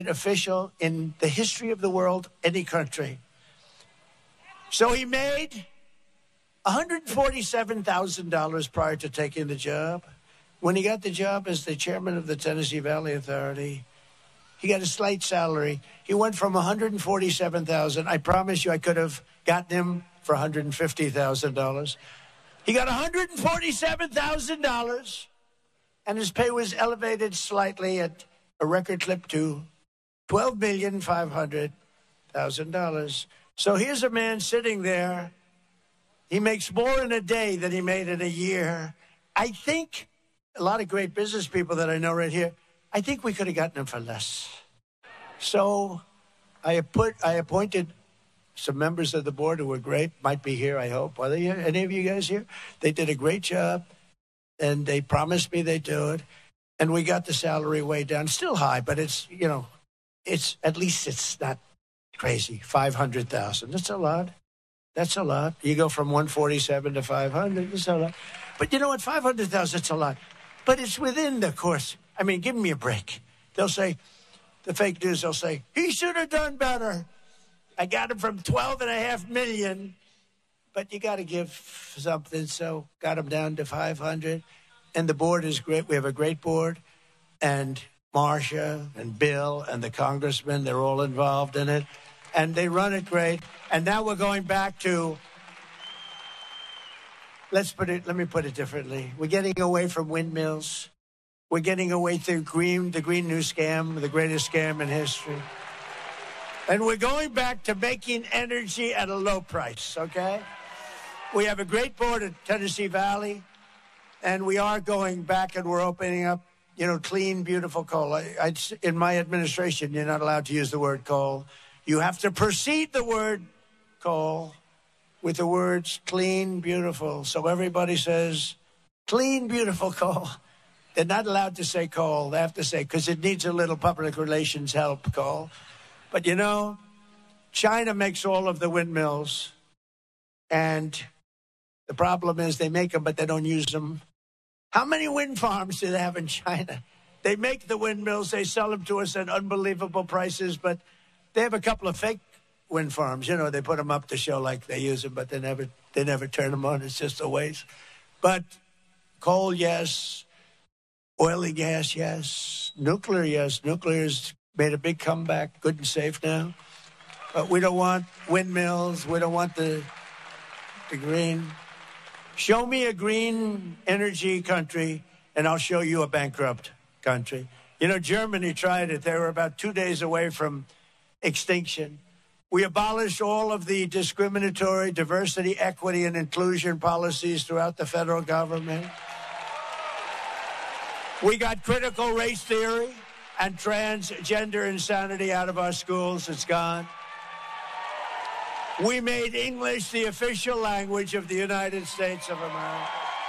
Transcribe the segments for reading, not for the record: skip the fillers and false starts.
official in the history of the world, any country. So he made $147,000 prior to taking the job. When he got the job as the chairman of the Tennessee Valley Authority, he got a slight salary. He went from $147,000. I promise you I could have gotten him for $150,000. He got $147,000, and his pay was elevated slightly at a record clip to $12,500,000. So here's a man sitting there. He makes more in a day than he made in a year. I think a lot of great business people that I know right here, I think we could have gotten him for less. So I appointed some members of the board who were great, might be here, I hope. Are they here? Any of you guys here? They did a great job, and they promised me they'd do it. And we got the salary way down. Still high, but it's, you know, it's at least it's not crazy. $500,000. That's a lot. That's a lot. You go from 147 to 500. That's a lot. But you know what? 500,000. It's a lot. But it's within the course. I mean, give me a break. They'll say, the fake news, they'll say, he should have done better. I got him from $12.5 million. But you got to give something. So got him down to 500. And the board is great. We have a great board. And Marcia and Bill and the congressmen, they're all involved in it. And they run it great. And now we're going back to, let me put it differently. We're getting away from windmills. We're getting away through the Green New Scam, the greatest scam in history. And we're going back to making energy at a low price, okay? We have a great board at Tennessee Valley. And we are going back and we're opening up, you know, clean, beautiful coal. In my administration, you're not allowed to use the word coal. You have to precede the word coal with the words clean, beautiful. So everybody says clean, beautiful coal. They're not allowed to say coal. They have to say, because it needs a little public relations help, coal. But, you know, China makes all of the windmills. And the problem is they make them, but they don't use them. How many wind farms do they have in China? They make the windmills. They sell them to us at unbelievable prices, but they have a couple of fake wind farms. You know, they put them up to show like they use them, but they never turn them on. It's just a waste. But coal, yes. Oil and gas, yes. Nuclear, yes. Nuclear's made a big comeback, good and safe now. But we don't want windmills. We don't want the green. Show me a green energy country, and I'll show you a bankrupt country. You know, Germany tried it. They were about 2 days away from extinction. We abolished all of the discriminatory diversity, equity, and inclusion policies throughout the federal government. We got critical race theory and transgender insanity out of our schools. It's gone. We made English the official language of the United States of America.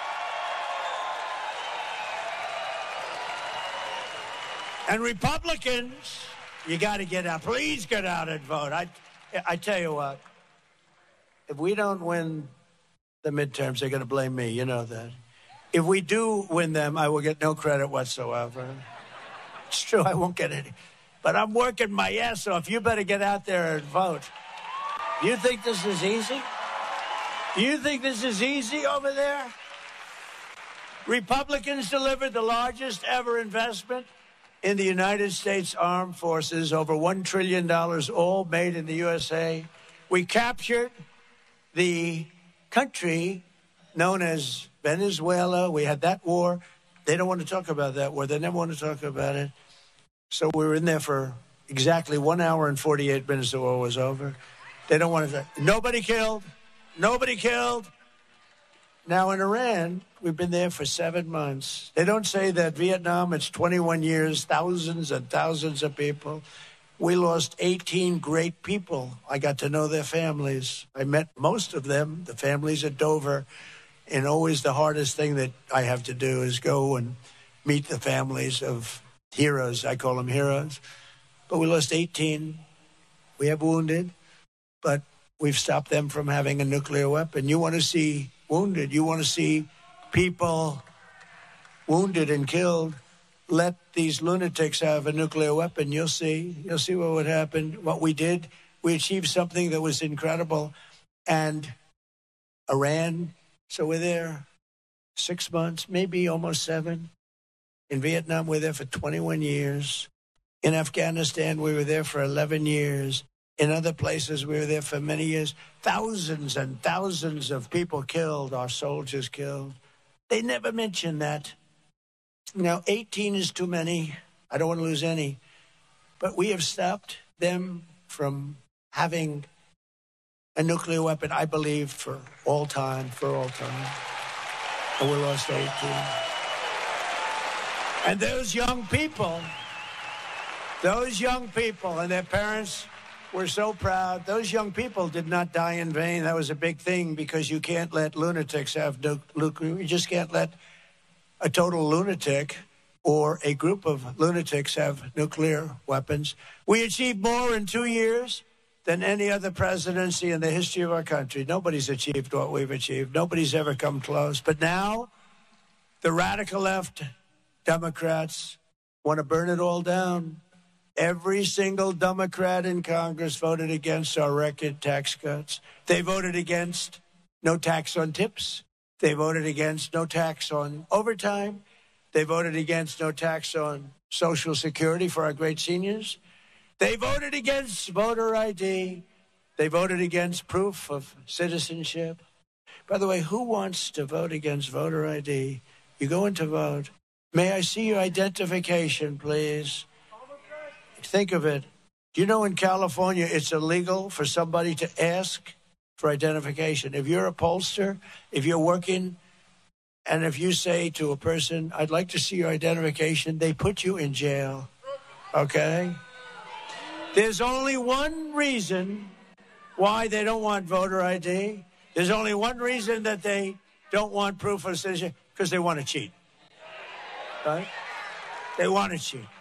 And Republicans, you got to get out. Please get out and vote. I tell you what, if we don't win the midterms, they're going to blame me. You know that. If we do win them, I will get no credit whatsoever. It's true, I won't get any. But I'm working my ass off. You better get out there and vote. You think this is easy? You think this is easy over there? Republicans delivered the largest ever investment in the United States Armed Forces, over $1 trillion, all made in the USA. We captured the country known as Venezuela. We had that war. They don't want to talk about that war. They never want to talk about it. So we were in there for exactly 1 hour and 48 minutes. The war was over. They don't want to. Nobody killed. Nobody killed. Now in Iran, we've been there for 7 months. They don't say that Vietnam, it's 21 years, thousands and thousands of people. We lost 18 great people. I got to know their families. I met most of them, the families at Dover. And always the hardest thing that I have to do is go and meet the families of heroes. I call them heroes. But we lost 18. We have wounded. But we've stopped them from having a nuclear weapon. You want to see wounded. You want to see people wounded and killed. let these lunatics have a nuclear weapon, you'll see what would happen. What we did, we achieved something that was incredible. And Iran, so we're there 6 months, maybe almost 7. In Vietnam, we're there for 21 years. In Afghanistan, we were there for 11 years. In other places, we were there for many years. Thousands and thousands of people killed, our soldiers killed. They never mention that. Now, 18 is too many. I don't want to lose any. But we have stopped them from having a nuclear weapon, I believe, for all time. And we lost 18. And those young people and their parents were so proud. Those young people did not die in vain. That was a big thing, because you can't let lunatics have nuclear. You just can't let a total lunatic or a group of lunatics have nuclear weapons. We achieved more in 2 years than any other presidency in the history of our country. Nobody's achieved what we've achieved. Nobody's ever come close. But now, the radical left, Democrats, want to burn it all down. Every single Democrat in Congress voted against our record tax cuts. They voted against no tax on tips. They voted against no tax on overtime. They voted against no tax on Social Security for our great seniors. They voted against voter ID. They voted against proof of citizenship. By the way, who wants to vote against voter ID? You go in to vote. May I see your identification, please? Think of it. Do you know in California it's illegal for somebody to ask for identification? If you're a pollster, if you're working, and if you say to a person, I'd like to see your identification, they put you in jail. Okay? There's only one reason why they don't want voter ID. There's only one reason that they don't want proof of citizenship, because they want to cheat. Right? They want to cheat.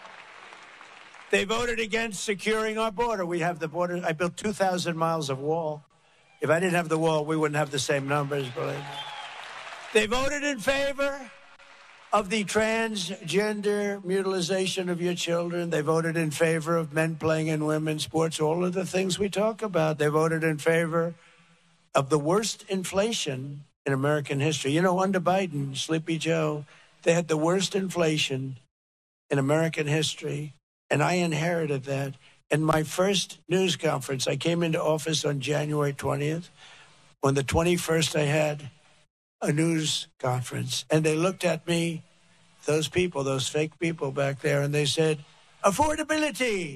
They voted against securing our border. We have the border. I built 2,000 miles of wall. If I didn't have the wall, we wouldn't have the same numbers, believe me. They voted in favor of the transgender mutilization of your children. They voted in favor of men playing in women's sports, all of the things we talk about. They voted in favor of the worst inflation in American history. You know, under Biden, Sleepy Joe, they had the worst inflation in American history. And I inherited that. In my first news conference, I came into office on January 20th. On the 21st, I had a news conference. And they looked at me, those people, those fake people back there, and they said, affordability.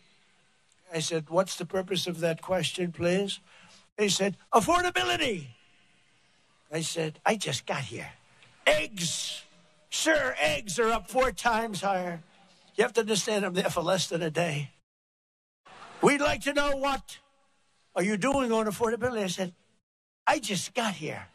I said, what's the purpose of that question, please? They said, affordability. I said, I just got here. Eggs. Sir, eggs are up 4 times higher. You have to understand, I'm there for less than a day. We'd like to know, what are you doing on affordability? I said, I just got here.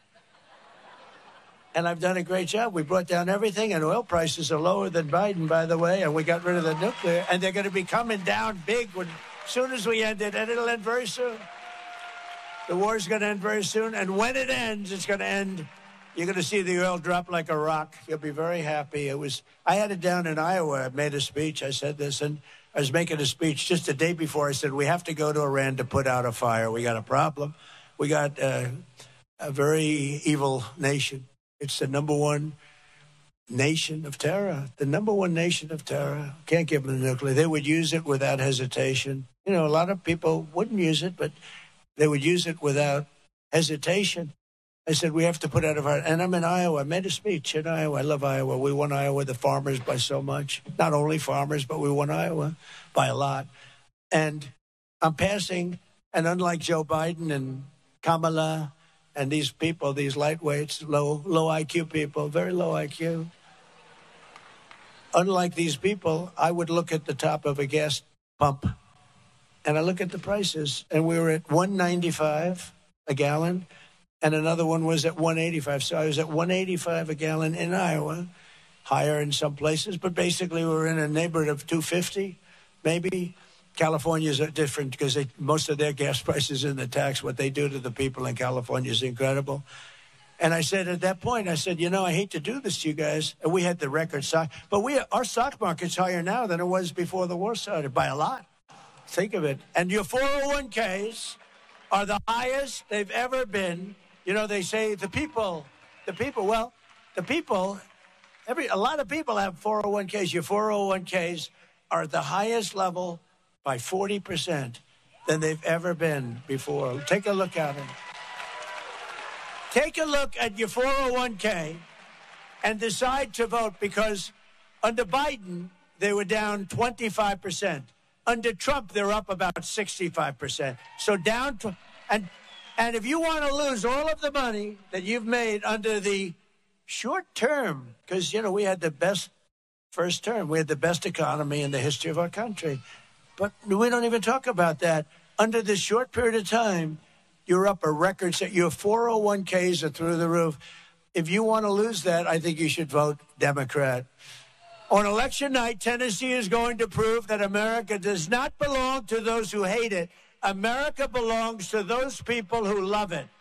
And I've done a great job. We brought down everything, and oil prices are lower than Biden, by the way, and we got rid of the nuclear, and they're going to be coming down big as soon as we end it, and it'll end very soon. The war's going to end very soon, and when it ends, it's going to end. You're going to see the oil drop like a rock. You'll be very happy. I had it down in Iowa. I made a speech. I said this, and I was making a speech just the day before. I said, we have to go to Iran to put out a fire. We got a problem. We got a very evil nation. It's the number one nation of terror. The number one nation of terror. Can't give them the nuclear. They would use it without hesitation. You know, a lot of people wouldn't use it, but they would use it without hesitation. I said, we have to put out a fire. And I'm in Iowa. I made a speech in Iowa. I love Iowa. We won Iowa, the farmers, by so much. Not only farmers, but we won Iowa by a lot. And I'm passing, and unlike Joe Biden and Kamala and these people, these lightweights, low IQ people, very low IQ, unlike these people, I would look at the top of a gas pump, and I look at the prices, and we were at $1.95 a gallon. And another one was at $1.85. So I was at $1.85 a gallon in Iowa, higher in some places, but basically we're in a neighborhood of $2.50, maybe. California's different because most of their gas prices in the tax. What they do to the people in California is incredible. And I said at that point, I said, you know, I hate to do this to you guys. And we had the record stock, but our stock market's higher now than it was before the war started by a lot. Think of it. And your 401ks are the highest they've ever been. You know, they say a lot of people have 401ks. Your 401ks are at the highest level by 40% than they've ever been before. Take a look at it. Take a look at your 401k and decide to vote, because under Biden, they were down 25%. Under Trump, they're up about 65%. So down to, and if you want to lose all of the money that you've made under the short term, because, you know, we had the best first term. We had the best economy in the history of our country. But we don't even talk about that. Under this short period of time, you're up a record set. Your 401ks are through the roof. If you want to lose that, I think you should vote Democrat. On election night, Tennessee is going to prove that America does not belong to those who hate it. America belongs to those people who love it.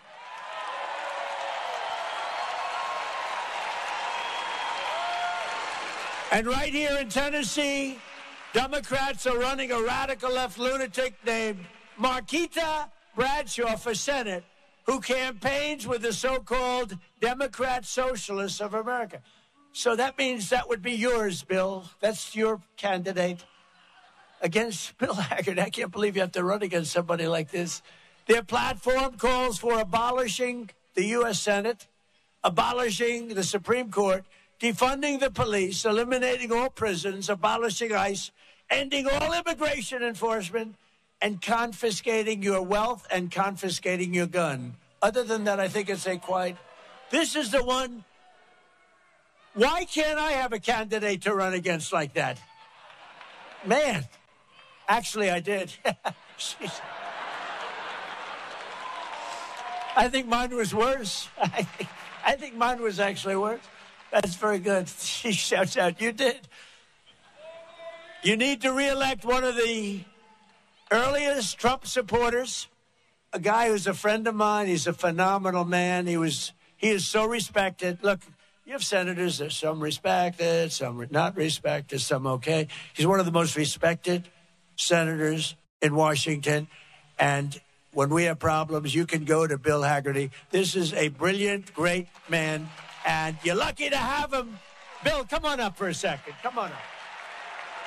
And right here in Tennessee, Democrats are running a radical left lunatic named Marquita Bradshaw for Senate, who campaigns with the so-called Democrat Socialists of America. So that means that would be yours, Bill. That's your candidate against Bill Haggard. I can't believe you have to run against somebody like this. Their platform calls for abolishing the U.S. Senate, abolishing the Supreme Court, defunding the police, eliminating all prisons, abolishing ICE, ending all immigration enforcement, and confiscating your wealth and confiscating your gun. Other than that, I think it's a quite... This is the one... Why can't I have a candidate to run against like that? Man, actually, I did. I think mine was worse. I think mine was actually worse. That's very good. She shouts out, you did. You need to reelect one of the earliest Trump supporters, a guy who's a friend of mine. He's a phenomenal man. He is so respected. Look, you have senators, there's some respected, some not respected, some okay. He's one of the most respected senators in Washington. And when we have problems, you can go to Bill Hagerty. This is a brilliant, great man, and you're lucky to have him. Bill, come on up for a second. Come on up.